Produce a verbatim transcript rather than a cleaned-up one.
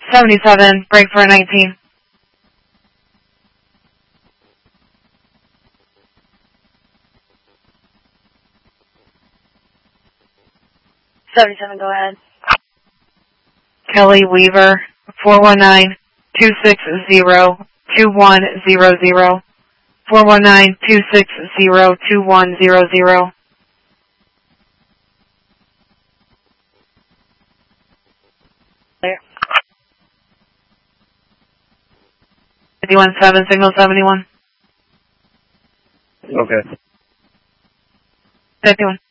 seventy-seven, break for a nineteen. seventy-seven, go ahead. Kelly Weaver, four one nine, two six zero, two one zero zero. four one nine, two six zero, two one zero zero. Clear. fifty-one seven, signal seventy-one. Okay. fifty-one.